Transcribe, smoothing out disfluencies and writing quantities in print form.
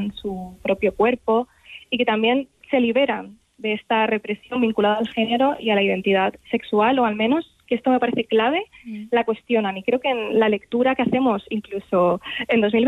en su propio cuerpo y que también se liberan de esta represión vinculada al género y a la identidad sexual, o al menos, que esto me parece clave, la cuestionan. Y creo que en la lectura que hacemos, incluso en 2020,